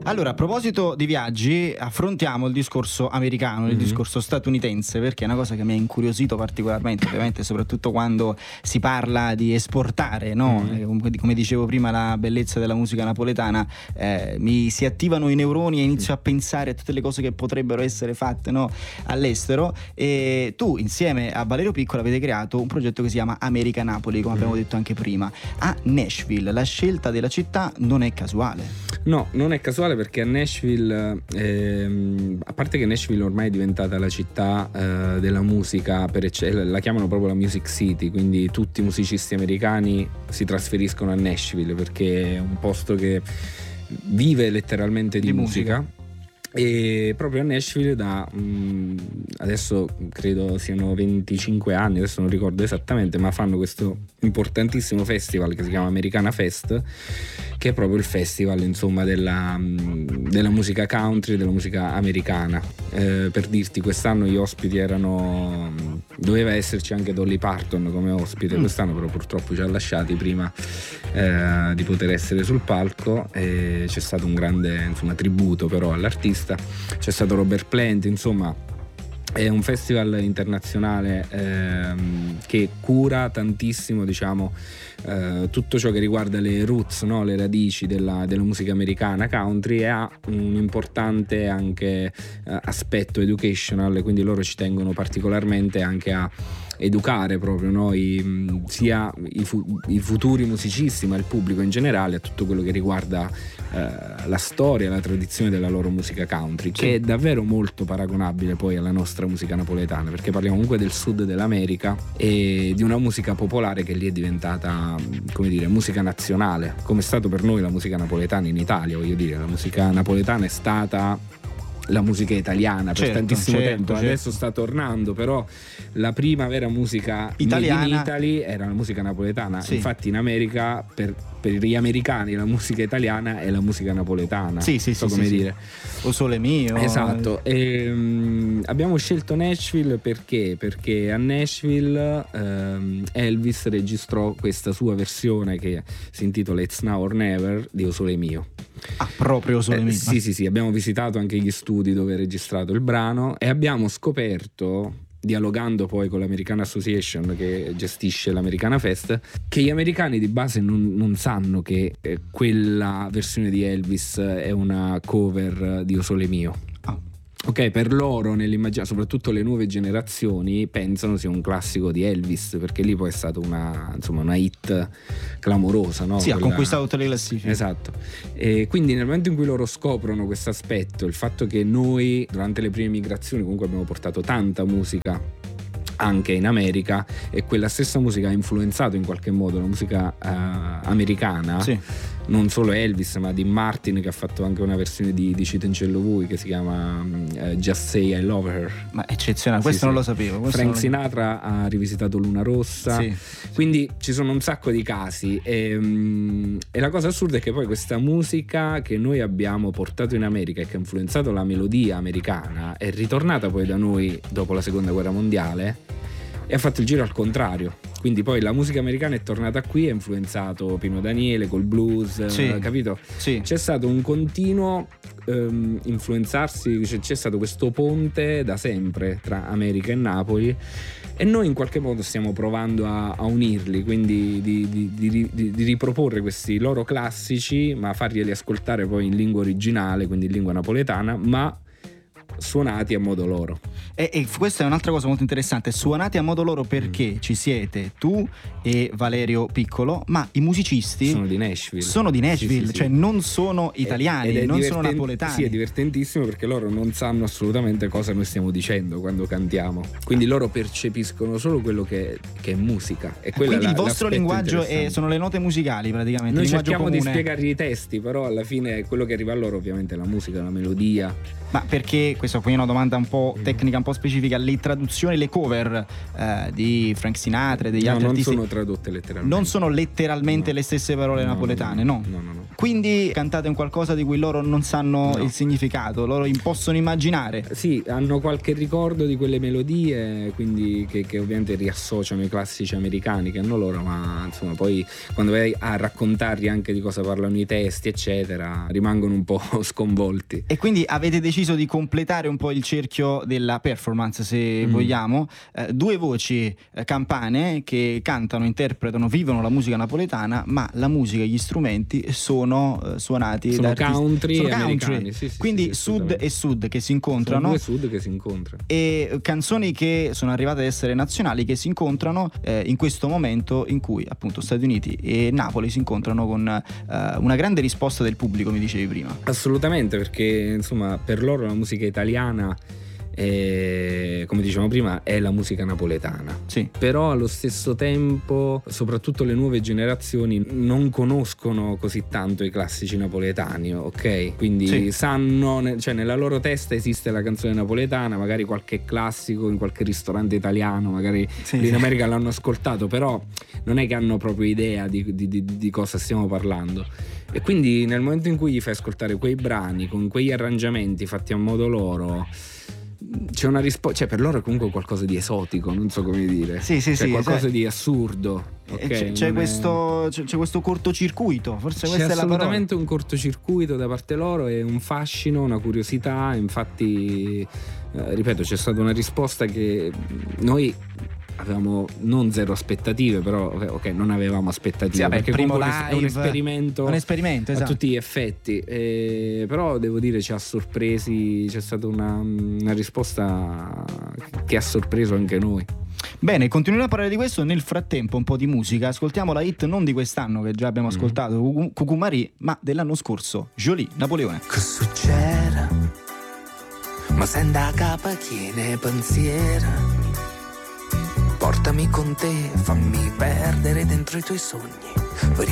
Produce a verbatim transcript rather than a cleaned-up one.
Allora, a proposito di viaggi, affrontiamo il discorso americano, il mm-hmm. discorso statunitense, perché è una cosa che mi ha incuriosito particolarmente, ovviamente, soprattutto quando si parla di esportare, no? Mm-hmm. Eh, come dicevo prima, la bellezza della musica napoletana, eh, mi si attivano i neuroni e inizio a pensare a tutte le cose che potrebbero essere fatte, no? all'estero. E tu, insieme a Valerio Piccolo, avete creato un progetto che si chiama America Napoli, come abbiamo detto anche prima, a Nashville. La scelta della città non è casuale. No, non è casuale, perché a Nashville, ehm, a parte che Nashville ormai è diventata la città eh, della musica per eccellenza, la chiamano proprio la Music City, quindi tutti i musicisti americani si trasferiscono a Nashville perché è un posto che vive letteralmente di, di musica. musica. E proprio a Nashville da mh, adesso credo siano venticinque anni, adesso non ricordo esattamente, ma fanno questo importantissimo festival che si chiama Americana Fest, che è proprio il festival, insomma, della, mh, della musica country, della musica americana. Eh, per dirti, quest'anno gli ospiti erano, doveva esserci anche Dolly Parton come ospite, mm. quest'anno però purtroppo ci ha lasciati prima eh, di poter essere sul palco, e c'è stato un grande, insomma, tributo però all'artista. C'è stato Robert Plant, insomma è un festival internazionale ehm, che cura tantissimo, diciamo, eh, tutto ciò che riguarda le roots, no? le radici della, della musica americana country, e ha un importante anche eh, aspetto educational, quindi loro ci tengono particolarmente anche a educare proprio noi, sia i, fu- i futuri musicisti ma il pubblico in generale a tutto quello che riguarda eh, la storia, la tradizione della loro musica country, sì. che è davvero molto paragonabile poi alla nostra musica napoletana, perché parliamo comunque del sud dell'America e di una musica popolare che lì è diventata, come dire, musica nazionale, come è stato per noi la musica napoletana in Italia. Voglio dire, la musica napoletana è stata la musica italiana per certo, tantissimo certo, tempo, certo. adesso sta tornando, però la prima vera musica italiana in Italy era la musica napoletana, sì. infatti in America per, per gli americani la musica italiana è la musica napoletana, sì, sì, so sì, come sì, dire sì. O Sole Mio, esatto. E, um, abbiamo scelto Nashville perché perché a Nashville um, Elvis registrò questa sua versione che si intitola It's Now or Never di O Sole Mio. Ah, proprio Sole Mio. Eh, sì, sì, sì, abbiamo visitato anche gli studi dove è registrato il brano e abbiamo scoperto, dialogando poi con l'American Association che gestisce l'Americana Fest, che gli americani di base non, non sanno che eh, quella versione di Elvis è una cover di O Sole Mio. Ah. Ok, per loro nell'immaginario, soprattutto le nuove generazioni, pensano sia un classico di Elvis, perché lì poi è stata una, insomma, una hit clamorosa, no? Sì, Quella... ha conquistato tutte le classifiche. Esatto. E quindi nel momento in cui loro scoprono questo aspetto, il fatto che noi durante le prime migrazioni comunque abbiamo portato tanta musica anche in America, e quella stessa musica ha influenzato in qualche modo la musica uh, americana, sì. non solo Elvis ma Dean Martin, che ha fatto anche una versione di, di Citencello Vui che si chiama uh, Just Say I Love Her, ma eccezionale, questo sì, non sì. lo sapevo. Questo Frank lo... Sinatra ha rivisitato Luna Rossa, sì. quindi ci sono un sacco di casi e, um, e la cosa assurda è che poi questa musica che noi abbiamo portato in America e che ha influenzato la melodia americana è ritornata poi da noi dopo la seconda guerra mondiale e ha fatto il giro al contrario, quindi poi la musica americana è tornata qui, ha influenzato Pino Daniele col blues, sì, eh, capito? Sì. C'è stato un continuo ehm, influenzarsi, c'è, c'è stato questo ponte da sempre tra America e Napoli, e noi in qualche modo stiamo provando a, a unirli, quindi di, di, di, di, di riproporre questi loro classici ma farglieli ascoltare poi in lingua originale, quindi in lingua napoletana, ma suonati a modo loro. E, e questa è un'altra cosa molto interessante, suonati a modo loro perché mm. ci siete tu e Valerio Piccolo, ma i musicisti sono di Nashville, sono di Nashville, sì, sì, cioè sì. non sono italiani, ed è non divertente, sono napoletani. Sì, è divertentissimo perché loro non sanno assolutamente cosa noi stiamo dicendo quando cantiamo, quindi loro percepiscono solo quello che, che è musica, e quella quindi la, il vostro linguaggio è, sono le note musicali praticamente. Noi cerchiamo comune. di spiegargli i testi, però alla fine quello che arriva a loro ovviamente è la musica, la melodia. Ma perché, questa qui è una domanda un po' tecnica tecnica un po' specifica, le traduzioni, le cover eh, di Frank Sinatra e degli no, altri non artisti sono tradotte letteralmente. non sono letteralmente no. le stesse parole no, napoletane, no. No, no, no. Quindi cantate un qualcosa di cui loro non sanno no. il significato, loro possono immaginare. Sì, hanno qualche ricordo di quelle melodie, quindi che, che ovviamente riassociano i classici americani che hanno loro, ma insomma poi quando vai a raccontargli anche di cosa parlano i testi eccetera rimangono un po' sconvolti. E quindi avete deciso di completare un po' il cerchio della performance, se mm. vogliamo, eh, due voci eh, campane che cantano, interpretano, vivono la musica napoletana, ma la musica e gli strumenti sono eh, suonati sono da artisti, country sono e country. americani, sì, sì, quindi sì, sud e sud che si incontrano, sono due sud che si incontrano e canzoni che sono arrivate ad essere nazionali che si incontrano eh, in questo momento in cui appunto Stati Uniti e Napoli si incontrano con eh, una grande risposta del pubblico, mi dicevi prima. Assolutamente, perché insomma per loro la musica italiana è, come dicevamo prima, è la musica napoletana, sì. Però allo stesso tempo soprattutto le nuove generazioni non conoscono così tanto i classici napoletani, ok? Quindi sì. sanno, cioè nella loro testa esiste la canzone napoletana, magari qualche classico in qualche ristorante italiano, magari sì, in sì. America l'hanno ascoltato, però non è che hanno proprio idea di, di, di, di cosa stiamo parlando. E quindi nel momento in cui gli fai ascoltare quei brani con quegli arrangiamenti fatti a modo loro, c'è una risposta, cioè per loro è comunque qualcosa di esotico, non so come dire, sì, sì, cioè sì, qualcosa sai, di assurdo, okay? c'è, c'è, questo, è... c'è, c'è questo cortocircuito, forse c'è questa è la parola. Assolutamente un cortocircuito da parte loro e un fascino, una curiosità, infatti eh, ripeto, c'è stata una risposta che noi avevamo non zero aspettative, però ok, non avevamo aspettative, sì, vabbè, perché primo live, è un esperimento, un esperimento esatto. a tutti gli effetti, e, però devo dire ci ha sorpresi, c'è stata una, una risposta che ha sorpreso anche noi. Bene, continuiamo a parlare di questo. Nel frattempo un po' di musica, ascoltiamo la hit non di quest'anno che già abbiamo ascoltato, mm. Cucumari, ma dell'anno scorso, Jolie, Napoleone. Che succede? Ma senta capa chi ne pensiera. Portami con te, fammi perdere dentro i tuoi sogni.